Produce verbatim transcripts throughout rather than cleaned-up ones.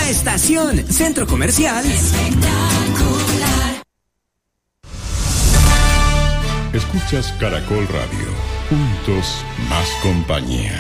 La Estación, Centro Comercial. Espectacular. Escuchas Caracol Radio. Juntos, más compañía.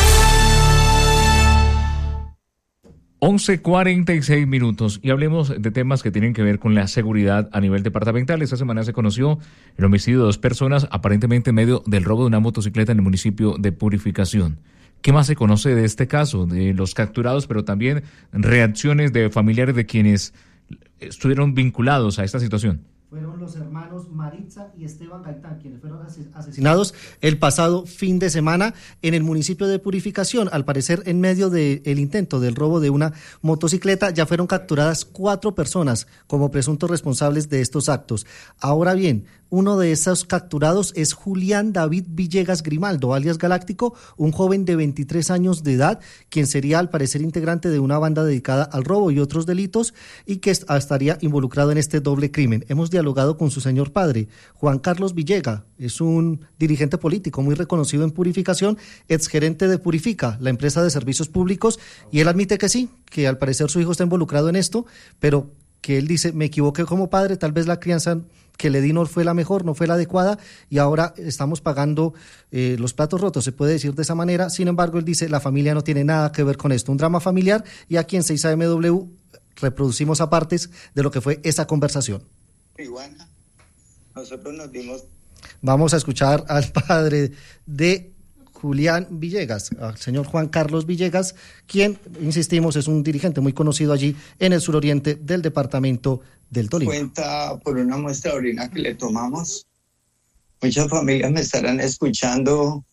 once cuarenta y seis minutos y hablemos de temas que tienen que ver con la seguridad a nivel departamental. Esta semana se conoció el homicidio de dos personas, aparentemente en medio del robo de una motocicleta en el municipio de Purificación. ¿Qué más se conoce de este caso, de los capturados, pero también reacciones de familiares de quienes estuvieron vinculados a esta situación? Fueron los hermanos Maritza y Esteban Gaitán, quienes fueron asesinados el pasado fin de semana en el municipio de Purificación. Al parecer, en medio del intento del robo de una motocicleta, ya fueron capturadas cuatro personas como presuntos responsables de estos actos. Ahora bien, uno de esos capturados es Julián David Villegas Grimaldo, alias Galáctico, un joven de veintitrés años de edad, quien sería al parecer integrante de una banda dedicada al robo y otros delitos y que estaría involucrado en este doble crimen. Hemos dialogado con su señor padre, Juan Carlos Villega, es un dirigente político muy reconocido en Purificación, exgerente de Purifica, la empresa de servicios públicos, y él admite que sí, que al parecer su hijo está involucrado en esto, pero que él dice, me equivoqué como padre, tal vez la crianza que le di no fue la mejor, no fue la adecuada, y ahora estamos pagando eh, los platos rotos, se puede decir de esa manera. Sin embargo, él dice, la familia no tiene nada que ver con esto, un drama familiar, y aquí en seis A M W reproducimos apartes de lo que fue esa conversación. Iguana, nosotros nos dimos... Vamos a escuchar al padre de Julián Villegas, al señor Juan Carlos Villegas, quien, insistimos, es un dirigente muy conocido allí en el suroriente del departamento del Tolima. Cuenta por una muestra de orina que le tomamos. Muchas familias me estarán escuchando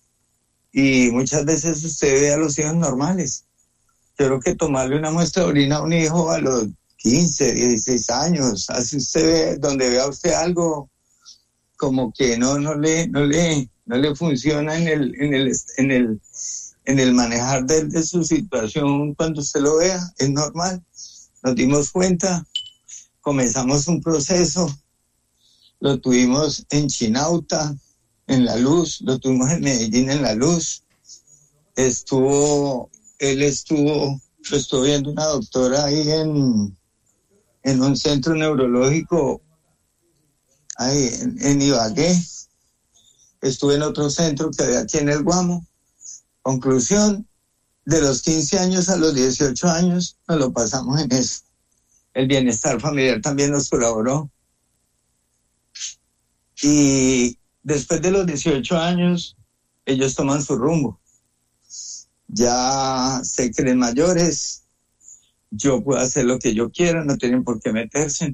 y muchas veces usted ve a los hijos normales. Yo creo que tomarle una muestra de orina a un hijo a los quince, dieciséis años, así usted ve, donde vea usted algo como que no, no le, no le, no le funciona en el, en el, en el, en el manejar de, de su situación, cuando usted lo vea, es normal. Nos dimos cuenta, comenzamos un proceso, lo tuvimos en Chinauta, en La Luz, lo tuvimos en Medellín, en La Luz, estuvo, él estuvo, lo estuvo viendo una doctora ahí en, en un centro neurológico, ahí en, en Ibagué, estuve en otro centro que había aquí en el Guamo. Conclusión, de los quince años a los dieciocho años nos lo pasamos en eso. El bienestar familiar también nos colaboró. Y después de los dieciocho años, ellos toman su rumbo. Ya se creen mayores, yo puedo hacer lo que yo quiera, no tienen por qué meterse.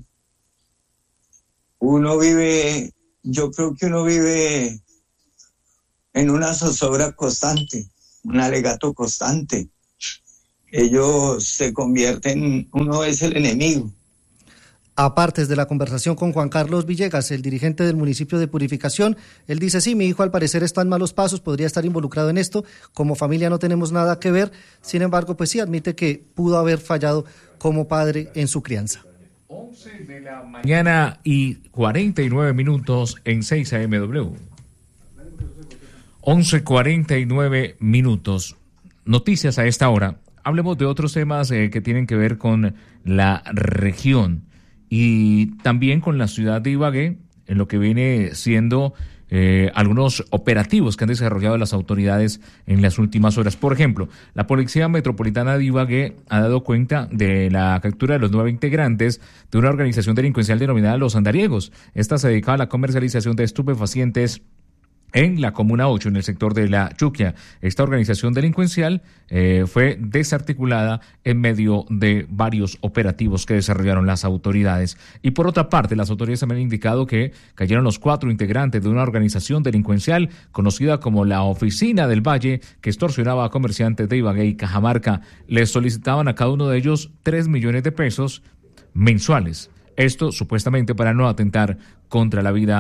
Uno vive, yo creo que uno vive en una zozobra constante, un alegato constante. Ellos se convierten, uno es el enemigo. Aparte de la conversación con Juan Carlos Villegas, el dirigente del municipio de Purificación, él dice, sí, mi hijo al parecer está en malos pasos, podría estar involucrado en esto, como familia no tenemos nada que ver, sin embargo, pues sí, admite que pudo haber fallado como padre en su crianza. once de la mañana y cuarenta y nueve minutos en seis A M W. once cuarenta y nueve minutos. Noticias a esta hora. Hablemos de otros temas eh, que tienen que ver con la región y también con la ciudad de Ibagué, en lo que viene siendo eh, algunos operativos que han desarrollado las autoridades en las últimas horas. Por ejemplo, la Policía Metropolitana de Ibagué ha dado cuenta de la captura de los nueve integrantes de una organización delincuencial denominada Los Andariegos. Esta se dedicaba a la comercialización de estupefacientes en la Comuna ocho, en el sector de La Chuquia. Esta organización delincuencial eh, fue desarticulada en medio de varios operativos que desarrollaron las autoridades. Y por otra parte, las autoridades también han indicado que cayeron los cuatro integrantes de una organización delincuencial conocida como la Oficina del Valle, que extorsionaba a comerciantes de Ibagué y Cajamarca. Les solicitaban a cada uno de ellos tres millones de pesos mensuales. Esto supuestamente para no atentar contra la vida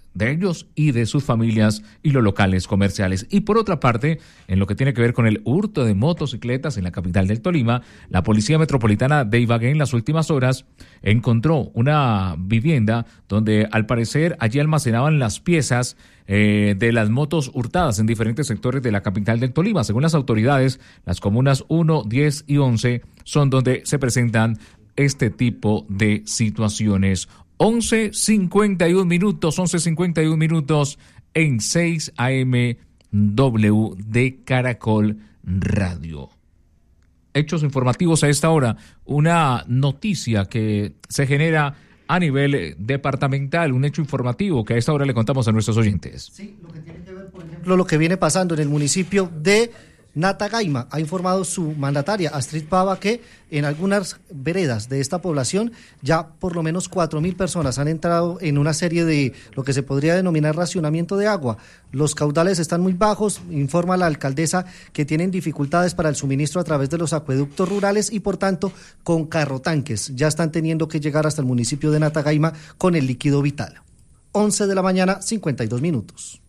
de ellos y de sus familias y los locales comerciales. Y por otra parte, en lo que tiene que ver con el hurto de motocicletas en la capital del Tolima, la Policía Metropolitana de Ibagué en las últimas horas encontró una vivienda donde al parecer allí almacenaban las piezas eh, de las motos hurtadas en diferentes sectores de la capital del Tolima. Según las autoridades, las comunas uno, diez y once son donde se presentan este tipo de situaciones. once cincuenta y un minutos, once cincuenta y un minutos en seis A M W de Caracol Radio. Hechos informativos a esta hora, una noticia que se genera a nivel departamental, un hecho informativo que a esta hora le contamos a nuestros oyentes. Sí, lo que tiene que ver, por ejemplo, lo que viene pasando en el municipio de Natagaima. Ha informado su mandataria, Astrid Pava, que en algunas veredas de esta población ya por lo menos cuatro mil personas han entrado en una serie de lo que se podría denominar racionamiento de agua. Los caudales están muy bajos, informa la alcaldesa que tienen dificultades para el suministro a través de los acueductos rurales y por tanto con carrotanques ya están teniendo que llegar hasta el municipio de Natagaima con el líquido vital. once de la mañana, cincuenta y dos minutos.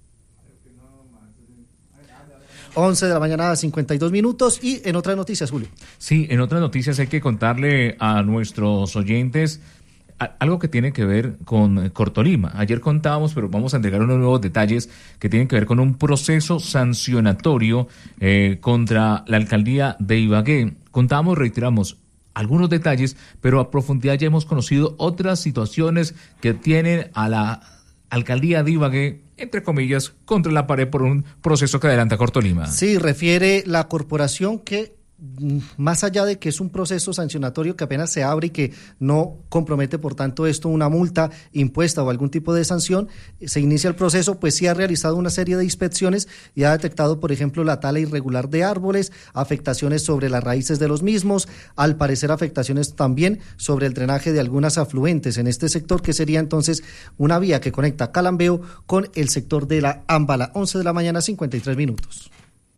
once de la mañana, cincuenta y dos minutos. Y en otras noticias, Julio. Sí, en otras noticias hay que contarle a nuestros oyentes a, algo que tiene que ver con Cortolima. Ayer contábamos, pero vamos a entregar unos nuevos detalles que tienen que ver con un proceso sancionatorio eh, contra la alcaldía de Ibagué. Contábamos, reiteramos, algunos detalles, pero a profundidad ya hemos conocido otras situaciones que tienen a la alcaldía de Ibagué, entre comillas, contra la pared por un proceso que adelanta Cortolima. Sí, refiere la corporación que, más allá de que es un proceso sancionatorio que apenas se abre y que no compromete, por tanto, esto una multa impuesta o algún tipo de sanción, se inicia el proceso, pues sí ha realizado una serie de inspecciones y ha detectado, por ejemplo, la tala irregular de árboles, afectaciones sobre las raíces de los mismos, al parecer afectaciones también sobre el drenaje de algunas afluentes en este sector, que sería entonces una vía que conecta Calambeo con el sector de la Ámbala. once de la mañana, cincuenta y tres minutos.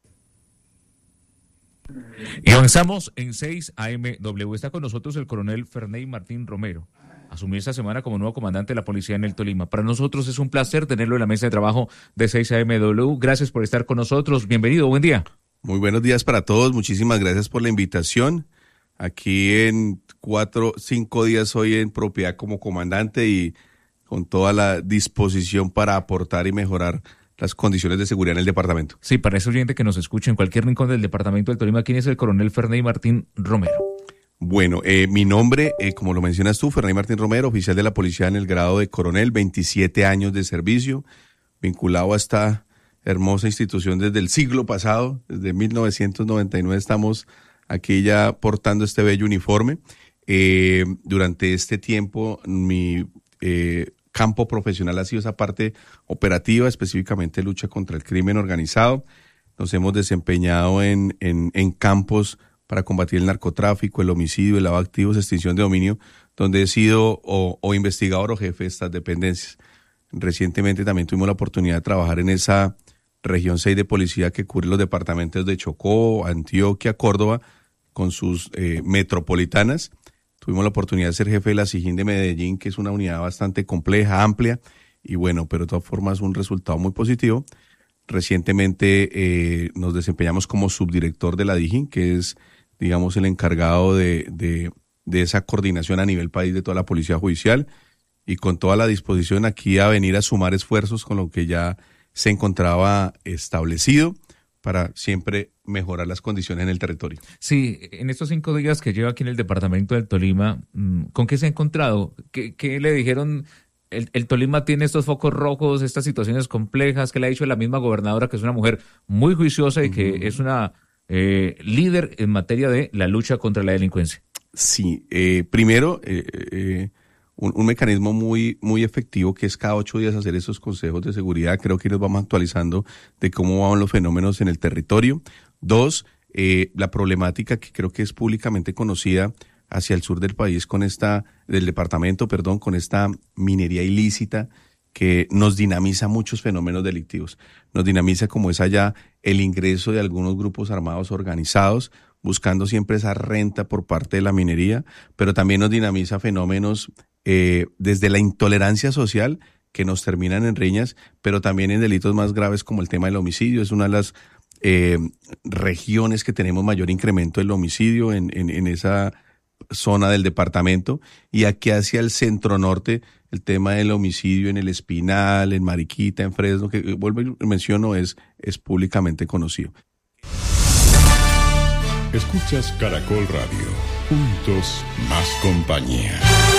Y avanzamos en seis A M W. Está con nosotros el coronel Ferney Martín Romero. Asumió esta semana como nuevo comandante de la policía en el Tolima. Para nosotros es un placer tenerlo en la mesa de trabajo de seis A M W. Gracias por estar con nosotros. Bienvenido, buen día. Muy buenos días para todos. Muchísimas gracias por la invitación. Aquí en cuatro, cinco días hoy en propiedad como comandante y con toda la disposición para aportar y mejorar las condiciones de seguridad en el departamento. Sí, para ese oyente que nos escucha en cualquier rincón del departamento del Tolima, ¿quién es el coronel Ferney Martín Romero? Bueno, eh, mi nombre, eh, como lo mencionas tú, Ferney Martín Romero, oficial de la policía en el grado de coronel, veintisiete años de servicio, vinculado a esta hermosa institución desde el siglo pasado, desde mil novecientos noventa y nueve estamos aquí ya portando este bello uniforme. Eh, durante este tiempo, mi eh, campo profesional ha sido esa parte operativa, específicamente lucha contra el crimen organizado. Nos hemos desempeñado en, en, en campos para combatir el narcotráfico, el homicidio, el lavado de activos, extinción de dominio, donde he sido o, o investigador o jefe de estas dependencias. Recientemente también tuvimos la oportunidad de trabajar en esa región seis de policía que cubre los departamentos de Chocó, Antioquia, Córdoba, con sus eh, metropolitanas. Tuvimos la oportunidad de ser jefe de la SIJIN de Medellín, que es una unidad bastante compleja, amplia, y bueno, pero de todas formas un resultado muy positivo. Recientemente eh, nos desempeñamos como subdirector de la DIJIN, que es, digamos, el encargado de, de, de esa coordinación a nivel país de toda la policía judicial, y con toda la disposición aquí a venir a sumar esfuerzos con lo que ya se encontraba establecido, para siempre mejorar las condiciones en el territorio. Sí, en estos cinco días que lleva aquí en el departamento del Tolima, ¿con qué se ha encontrado? ¿Qué, qué le dijeron? El, el Tolima tiene estos focos rojos, estas situaciones complejas, que le ha dicho la misma gobernadora, que es una mujer muy juiciosa y que uh-huh. es una eh, líder en materia de la lucha contra la delincuencia. Sí, eh, primero, eh, eh, un, un mecanismo muy, muy efectivo que es cada ocho días hacer esos consejos de seguridad. Creo que nos vamos actualizando de cómo van los fenómenos en el territorio. Dos, eh, la problemática que creo que es públicamente conocida hacia el sur del país con esta, del departamento, perdón, con esta minería ilícita que nos dinamiza muchos fenómenos delictivos. Nos dinamiza, como es allá, el ingreso de algunos grupos armados organizados, buscando siempre esa renta por parte de la minería, pero también nos dinamiza fenómenos eh, desde la intolerancia social que nos terminan en riñas, pero también en delitos más graves como el tema del homicidio. Es una de las eh, regiones que tenemos mayor incremento del homicidio en, en, en esa zona del departamento, y aquí hacia el centro norte el tema del homicidio en El Espinal, en Mariquita, en Fresno, que vuelvo y menciono, es, es públicamente conocido. Escuchas Caracol Radio, juntos más compañía.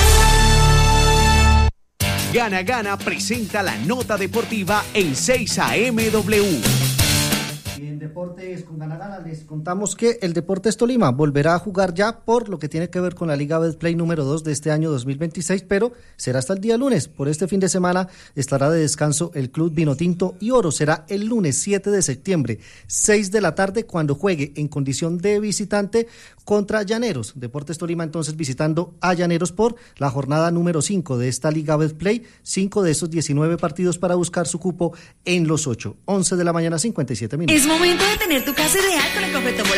Gana Gana presenta la nota deportiva en seis A M W. En Deportes con Gana Gana les contamos que el Deportes Tolima volverá a jugar ya por lo que tiene que ver con la Liga Betplay número dos de este año dos mil veintiséis, pero será hasta el día lunes. Por este fin de semana estará de descanso el Club Vinotinto y Oro. Será el lunes siete de septiembre, seis de la tarde, cuando juegue en condición de visitante contra Llaneros. Deportes Tolima entonces visitando a Llaneros por la jornada número cinco de esta Liga Betplay, cinco de esos diecinueve partidos para buscar su cupo en los ocho. once de la mañana, cincuenta y siete minutos. Es momento de tener tu casa ideal con el completo